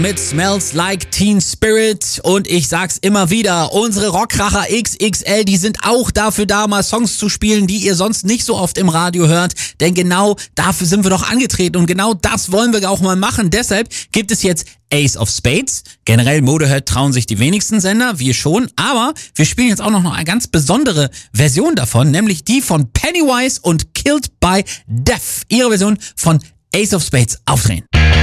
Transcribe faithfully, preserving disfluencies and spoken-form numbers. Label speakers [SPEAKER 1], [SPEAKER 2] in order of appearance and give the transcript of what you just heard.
[SPEAKER 1] Mit Smells Like Teen Spirit und ich sag's immer wieder, unsere Rockkracher X X L, die sind auch dafür da, mal Songs zu spielen, die ihr sonst nicht so oft im Radio hört, denn genau dafür sind wir doch angetreten und genau das wollen wir auch mal machen. Deshalb gibt es jetzt Ace of Spades. Generell Motorhead trauen sich die wenigsten Sender, wir schon, aber wir spielen jetzt auch noch eine ganz besondere Version davon, nämlich die von Pennywise und Killed by Death. Ihre Version von Ace of Spades. Aufdrehen.